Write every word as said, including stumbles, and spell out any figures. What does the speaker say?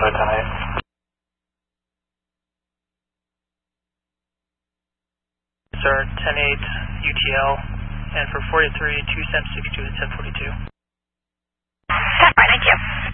Delta ten eight. Sir, ten eight U T L, and for forty-three, two seven six two to ten forty-two. Thank you.